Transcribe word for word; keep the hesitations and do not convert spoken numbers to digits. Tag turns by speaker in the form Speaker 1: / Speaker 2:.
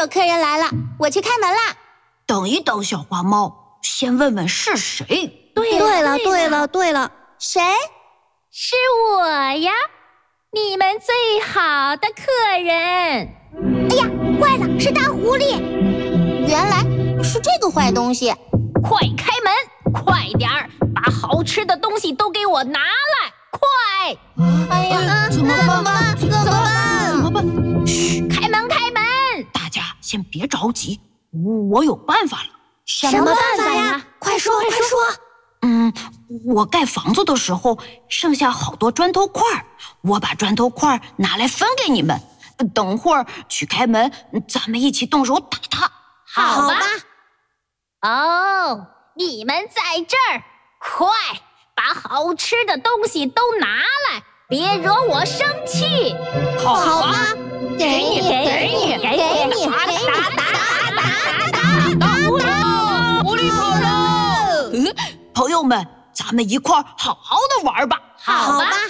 Speaker 1: 有客人来了，我去开门啦。
Speaker 2: 等一等，小花猫，先问问是谁。
Speaker 1: 对
Speaker 3: 对了，对了，对了，
Speaker 1: 谁？
Speaker 4: 是我呀，你们最好的客人。
Speaker 1: 哎呀，坏了，是大狐狸！原来是这个坏东西。
Speaker 4: 快开门，快点儿，把好吃的东西都给我拿来，快！
Speaker 1: 哎呀，
Speaker 2: 怎么办？
Speaker 1: 怎么办？
Speaker 2: 怎么办？嘘，
Speaker 4: 开门，开门！
Speaker 2: 大家先别着急，我有办法了。
Speaker 1: 什么办法呀？快说，快说！
Speaker 2: 嗯，我盖房子的时候剩下好多砖头块，我把砖头块拿来分给你们。等会儿去开门，咱们一起动手打它。
Speaker 4: 好吧。哦，你们在这儿，快把好吃的东西都拿来，别惹我生气。
Speaker 1: 好吧，
Speaker 4: 给你，给你，给你，打打打打打打打！
Speaker 2: 狐狸跑了！朋友们，咱们一块儿好好的玩吧。
Speaker 4: 好吧。